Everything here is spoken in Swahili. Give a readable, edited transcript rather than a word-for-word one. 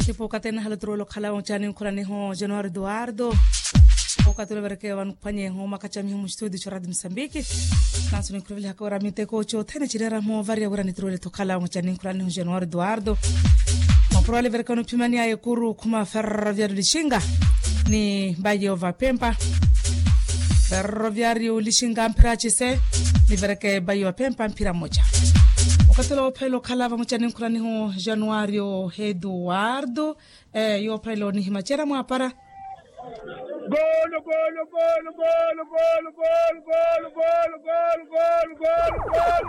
tipo katena halatrolo khala chani kulani ho January Eduardo o katolo verke wan panye ho makachami ho studio chorad Msambiki naso ni kurvile hakora mite kocho tene chirera mo varia urani trole to khala chani kulani ho January Eduardo mo prole verke no pimani ay kuru kuma ferroviario lishinga ni bayo va pempa ferroviario lishinga mpirachise ni verke bayo pempa mpira moja Katelo pelo kalava mchani kulani ho Januario Eduardo yo pelo ni himachera mwapara Gol